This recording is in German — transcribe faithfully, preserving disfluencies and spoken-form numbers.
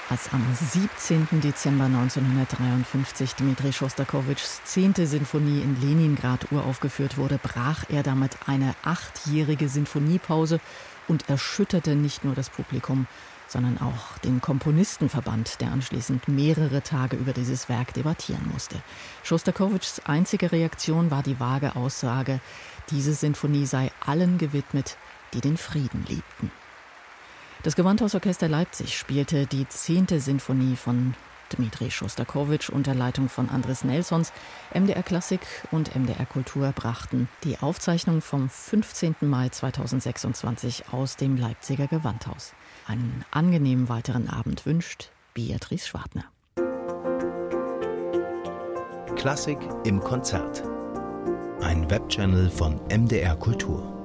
Als am siebzehnten Dezember neunzehnhundertdreiundfünfzig Dmitri Schostakowitschs zehnte Sinfonie in Leningrad uraufgeführt wurde, brach er damit eine achtjährige Sinfoniepause und erschütterte nicht nur das Publikum, sondern auch den Komponistenverband, der anschließend mehrere Tage über dieses Werk debattieren musste. Schostakowitschs einzige Reaktion war die vage Aussage, diese Sinfonie sei allen gewidmet, die den Frieden liebten. Das Gewandhausorchester Leipzig spielte die zehnte Sinfonie von Dmitri Schostakowitsch unter Leitung von Andris Nelsons. M D R Klassik und M D R Kultur brachten die Aufzeichnung vom fünfzehnten Mai zweitausendsechsundzwanzig aus dem Leipziger Gewandhaus. Einen angenehmen weiteren Abend wünscht Beatrice Schwartner. Klassik im Konzert. Ein Webchannel von M D R Kultur.